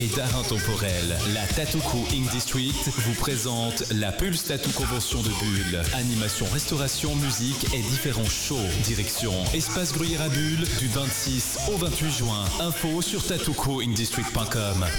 et d'art intemporel. La Tattoo Crew Ink District vous présente la Pulse Tattoo Convention de Bulle. Animation, restauration, musique et différents shows. Direction Espace Gruyère à Bulle du 26 au 28 juin. Info sur tattoocrewinkdistrict.com.